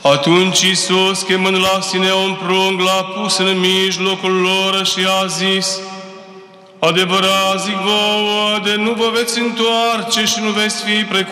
Atunci Iisus, chemând la sine un prunc, l-a pus în mijlocul lor și a zis: adevărat zic vouă, de nu vă veți întoarce și nu veți fi precum